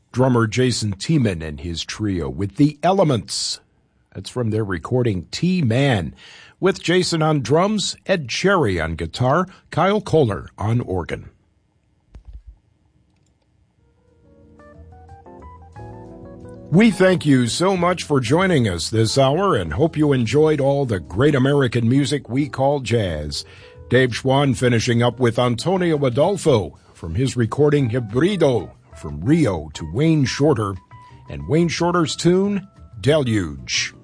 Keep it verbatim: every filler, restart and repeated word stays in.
drummer Jason Tiemann and his trio with The Elements. That's from their recording T-Man, with Jason on drums, Ed Cherry on guitar, Kyle Kohler on organ. We thank you so much for joining us this hour and hope you enjoyed all the great American music we call jazz. Dave Schwann finishing up with Antonio Adolfo from his recording Hybrido, from Rio to Wayne Shorter, and Wayne Shorter's tune, Deluge.